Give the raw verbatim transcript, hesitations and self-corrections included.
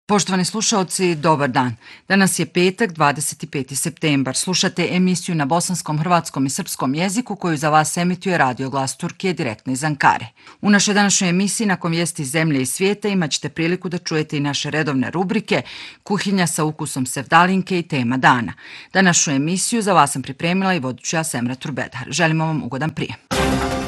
Poštovani slušaoci, dobar dan. Danas je petak, dvadeset peti septembar. Slušate emisiju na bosanskom, hrvatskom i srpskom jeziku koju za vas emituje Radio Glas Turkije direktno iz Ankare. U našoj današnjoj emisiji nakon vijesti zemlje i svijeta imat ćete priliku da čujete i naše redovne rubrike Kuhinja sa ukusom sevdalinke i Tema dana. Današnju emisiju za vas sam pripremila i vodit ću ja Semra Turbedar. Želimo vam ugodan prijem.